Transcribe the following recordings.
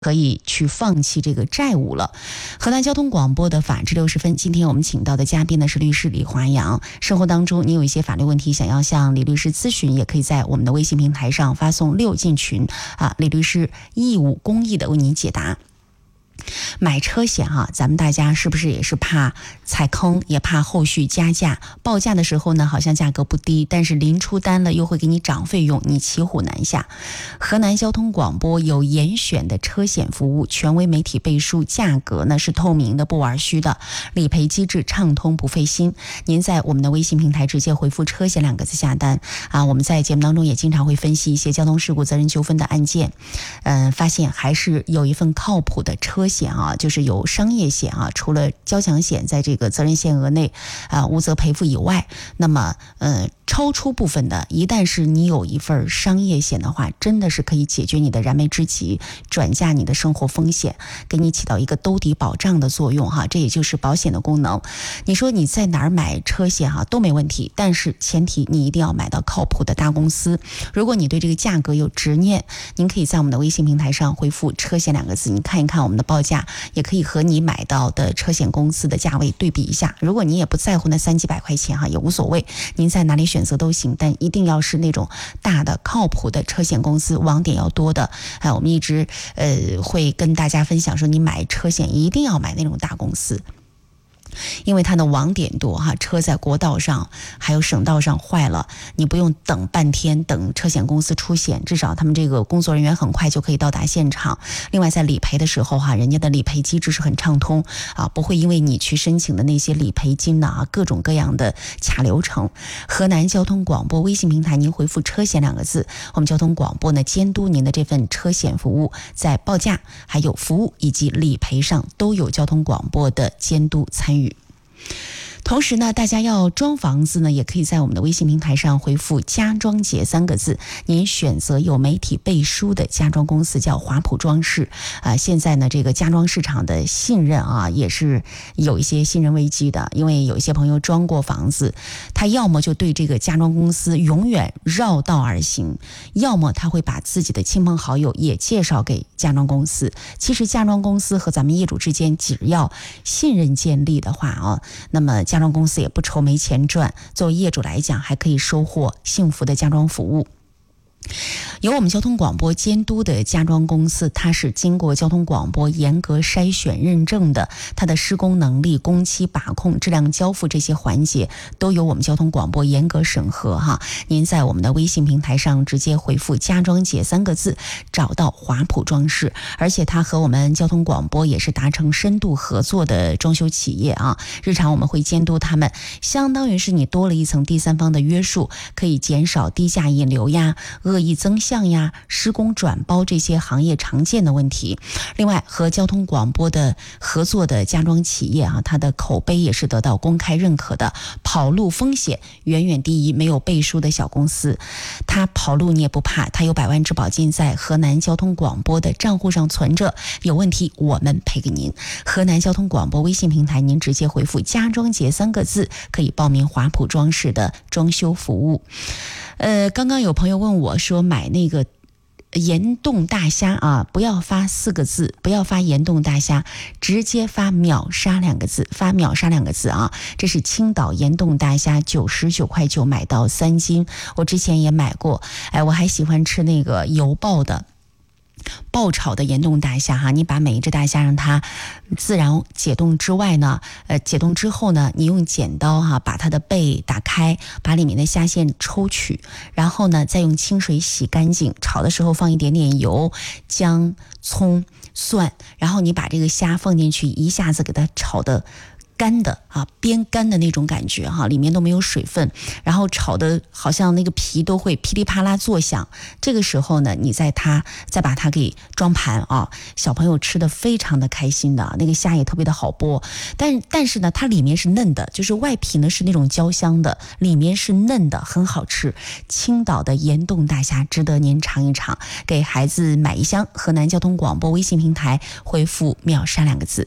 可以去放弃这个债务了。河南交通广播的法治60分，今天我们请到的嘉宾呢是律师李华阳。生活当中你有一些法律问题想要向李律师咨询，也可以在我们的微信平台上发送6进群李律师义务公益的为您解答。买车险咱们大家是不是也是怕踩坑，也怕后续加价？报价的时候呢，好像价格不低，但是临出单了又会给你涨费用，你骑虎难下。河南交通广播有严选的车险服务，权威媒体背书，价格呢是透明的，不玩虚的，理赔机制畅通不费心。您在我们的微信平台直接回复车险2个字下单我们在节目当中也经常会分析一些交通事故责任纠纷的案件，发现还是有一份靠谱的车险就是有商业险除了交强险在这个责任限额内无责赔付以外，那么超出部分的，一旦是你有一份商业险的话，真的是可以解决你的燃眉之急，转嫁你的生活风险，给你起到一个兜底保障的作用这也就是保险的功能。你说你在哪儿买车险都没问题，但是前提你一定要买到靠谱的大公司。如果你对这个价格有执念，您可以在我们的微信平台上回复车险2个字，你看一看我们的报价，也可以和你买到的车险公司的价位对比一下。如果你也不在乎那3几百块钱也无所谓，您在哪里选择都行，但一定要是那种大的靠谱的车险公司，网点要多的。我们一直会跟大家分享说，你买车险一定要买那种大公司，因为它的网点多车在国道上还有省道上坏了，你不用等半天等车险公司出险，至少他们这个工作人员很快就可以到达现场。另外在理赔的时候人家的理赔机制是很畅通不会因为你去申请的那些理赔金各种各样的卡流程。河南交通广播微信平台您回复车险2个字，我们交通广播呢监督您的这份车险服务，在报价还有服务以及理赔上都有交通广播的监督参与。同时呢，大家要装房子呢，也可以在我们的微信平台上回复家装节3个字，您选择有媒体背书的家装公司，叫华普装饰现在呢这个家装市场的信任也是有一些信任危机的，因为有一些朋友装过房子，他要么就对这个家装公司永远绕道而行，要么他会把自己的亲朋好友也介绍给家装公司。其实家装公司和咱们业主之间只要信任建立的话那么家装公司也不愁没钱赚，作为业主来讲还可以收获幸福的家装服务。由我们交通广播监督的家装公司，它是经过交通广播严格筛选认证的，它的施工能力、工期把控、质量交付这些环节都由我们交通广播严格审核您在我们的微信平台上直接回复家装节3个字，找到华普装饰，而且它和我们交通广播也是达成深度合作的装修企业日常我们会监督他们，相当于是你多了一层第三方的约束，可以减少低价引流恶意增项施工转包这些行业常见的问题。另外和交通广播的合作的家装企业它的口碑也是得到公开认可的，跑路风险远远低于没有背书的小公司。它跑路你也不怕，它有100万质保金在河南交通广播的账户上存着，有问题我们赔给您。河南交通广播微信平台您直接回复家装节3个字，可以报名华普装饰的装修服务。刚刚有朋友问我说，买那个岩洞大虾不要发4个字，不要发岩洞大虾，直接发秒杀2个字，发秒杀2个字这是青岛岩洞大虾，99块9买到3斤，我之前也买过，我还喜欢吃那个油爆的爆炒的岩洞大虾你把每一只大虾让它自然解冻之外呢，解冻之后呢，你用剪刀把它的背打开，把里面的虾线抽取，然后呢再用清水洗干净，炒的时候放一点点油、姜、葱、蒜，然后你把这个虾放进去，一下子给它炒的干的边干的那种感觉里面都没有水分，然后炒的好像那个皮都会噼里啪啦作响。这个时候呢，你再把它给装盘小朋友吃的非常的开心的，那个虾也特别的好剥，但是呢，它里面是嫩的，就是外皮呢是那种焦香的，里面是嫩的，很好吃。青岛的岩洞大虾值得您尝一尝，给孩子买一箱。河南交通广播微信平台回复秒杀2个字。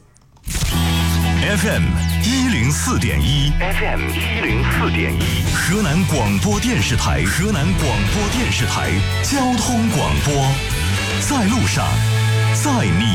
FM 104.1 FM 104.1河南广播电视台交通广播，在路上， 在你